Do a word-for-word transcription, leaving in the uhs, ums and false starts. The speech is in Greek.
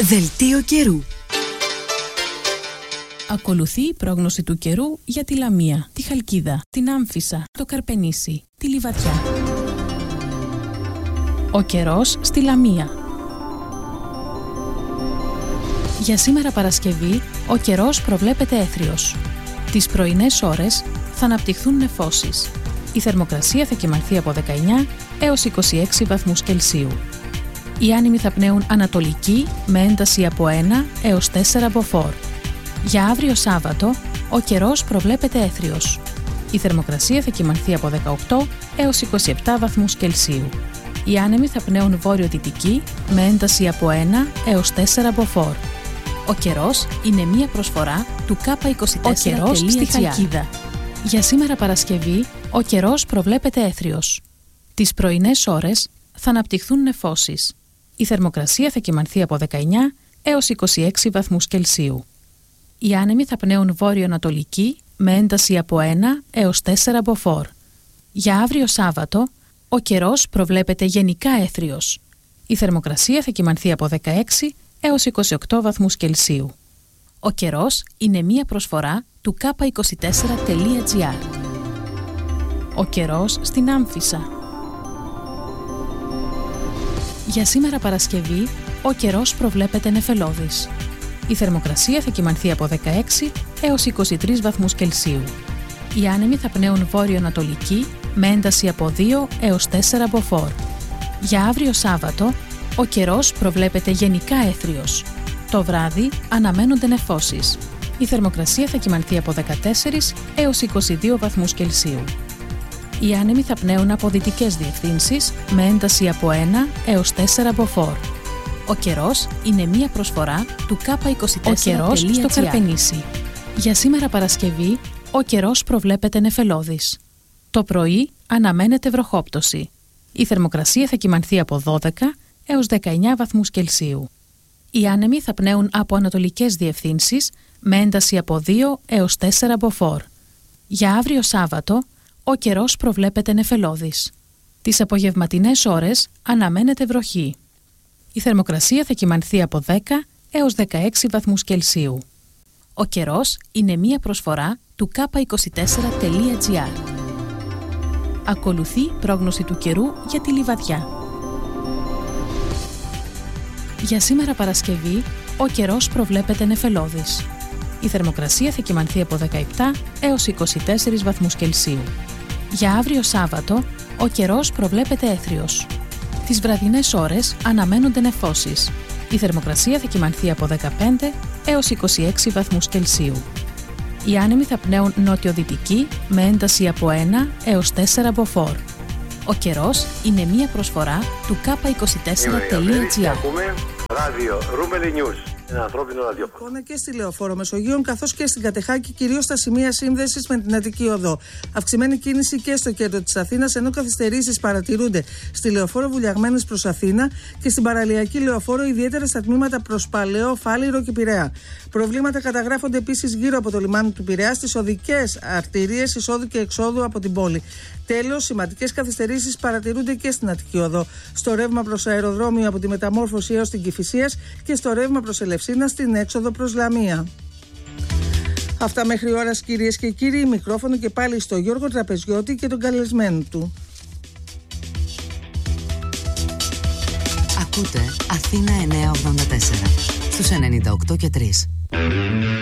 Δελτίο καιρού. Ακολουθεί η πρόγνωση του καιρού για τη Λαμία, τη Χαλκίδα, την Άμφισσα, το Καρπενήσι, τη Λιβαδιά. Ο καιρός στη Λαμία. Για σήμερα Παρασκευή, ο καιρός προβλέπεται έθριος. Τις πρωινές ώρες θα αναπτυχθούν νεφώσεις. Η θερμοκρασία θα κυμανθεί από δεκαεννιά έως είκοσι έξι βαθμούς Κελσίου. Οι άνεμοι θα πνέουν ανατολική με ένταση από ένα έως τέσσερα μποφόρ. Για αύριο Σάββατο, ο καιρός προβλέπεται έθριος. Η θερμοκρασία θα κυμανθεί από δεκαοκτώ έως είκοσι επτά βαθμούς Κελσίου. Οι άνεμοι θα πνέουν βόρειο-δυτική με ένταση από ένα έως τέσσερα μποφόρ. Ο καιρός είναι μία προσφορά του κάπα είκοσι τέσσερα. Ο καιρός στη Χαλκίδα. Για σήμερα Παρασκευή, ο καιρός προβλέπεται έθριος. Τις πρωινές ώρες θα αναπτυχθούν νεφώσεις. Η θερμοκρασία θα κυμανθεί από δεκαεννιά έως είκοσι έξι βαθμούς Κελσίου. Οι άνεμοι θα πνέουν βόρειο-ανατολική με ένταση από ένα έως τέσσερα μποφόρ. Για αύριο Σάββατο, ο καιρός προβλέπεται γενικά έθριος. Η θερμοκρασία θα κυμανθεί από δεκαέξι έως είκοσι οκτώ βαθμούς Κελσίου. Ο καιρός είναι μία προσφορά του κάπα είκοσι τέσσερα τελεία τζι άρ. Ο καιρός στην Άμφισσα. Για σήμερα Παρασκευή, ο καιρός προβλέπεται νεφελώδης. Η θερμοκρασία θα κυμανθεί από δεκαέξι έως είκοσι τρεις βαθμούς Κελσίου. Οι άνεμοι θα πνέουν βόρειο-ανατολική με ένταση από δύο έως τέσσερα μποφόρ. Για αύριο Σάββατο, ο καιρός προβλέπεται γενικά έθριος. Το βράδυ αναμένονται νεφώσεις. Η θερμοκρασία θα κυμανθεί από δεκατέσσερα έως είκοσι δύο βαθμούς Κελσίου. Οι άνεμοι θα πνέουν από δυτικές διευθύνσεις με ένταση από ένα έως τέσσερα μποφόρ. Ο καιρός είναι μία προσφορά του κάπα είκοσι τέσσερα. Ο καιρός στο Καρπενήσι. Για σήμερα Παρασκευή, ο καιρός προβλέπεται νεφελώδης. Το πρωί αναμένεται βροχόπτωση. Η θερμοκρασία θα κυμανθεί από δώδεκα έως δεκαεννιά βαθμούς Κελσίου. Οι άνεμοι θα πνέουν από ανατολικές διευθύνσεις με ένταση από δύο έως τέσσερα μποφόρ. Για αύριο Σάββατο, ο καιρός προβλέπεται νεφελώδης. Τις απογευματινές ώρες αναμένεται βροχή. Η θερμοκρασία θα κυμανθεί από δέκα έως δεκαέξι βαθμούς Κελσίου. Ο καιρός είναι μία προσφορά του κάπα είκοσι τέσσερα τελεία τζι άρ. Ακολουθεί πρόγνωση του καιρού για τη Λιβαδιά. Για σήμερα Παρασκευή, ο καιρός προβλέπεται νεφελώδης. Η θερμοκρασία θα κυμανθεί από δεκαεπτά έως είκοσι τέσσερα βαθμούς Κελσίου. Για αύριο Σάββατο, ο καιρός προβλέπεται έθριος. Τις βραδινές ώρες αναμένονται νεφώσεις. Η θερμοκρασία θα κυμανθεί από δεκαπέντε έως είκοσι έξι βαθμούς Κελσίου. Οι άνεμοι θα πνέουν νότιο-δυτική με ένταση από ένα έως τέσσερα μποφόρ. Ο καιρός είναι μία προσφορά του κάπα είκοσι τέσσερα τελεία τζι άρ. Ράδιο Ρούμελι News. Ένα ανθρώπινο ραδιόφωνο. Εικόνα και στη Λεωφόρο Μεσογείων καθώς και στην Κατεχάκη, κυρίως στα σημεία σύνδεσης με την Αττική Οδό. Αυξημένη κίνηση και στο κέντρο της Αθήνας, ενώ καθυστερήσεις παρατηρούνται στη Λεωφόρο Βουλιαγμένης προς Αθήνα και στην παραλιακή Λεωφόρο, ιδιαίτερα στα τμήματα προς Παλαιό, Φάληρο και Πειραιά. Προβλήματα καταγράφονται επίσης γύρω από το λιμάνι του Πειραιά στις οδικές αρτηρίες εισόδου και εξόδου από την πόλη. Τέλος, σημαντικές καθυστερήσεις παρατηρούνται και στην Αττική Οδό, στο ρεύμα προς αεροδρόμιο από τη Μεταμόρφωση έως την Κηφισίας και στο ρεύμα προς Ελευσίνα στην έξοδο προς Λαμία. Αυτά μέχρι ώρας, κυρίες και κύριοι. Μικρόφωνο και πάλι στο Γιώργο Τραπεζιώτη και τον καλεσμένο του. Ακούτε Αθήνα εννιακόσια ογδόντα τέσσερα στους ενενήντα οκτώ και τρία.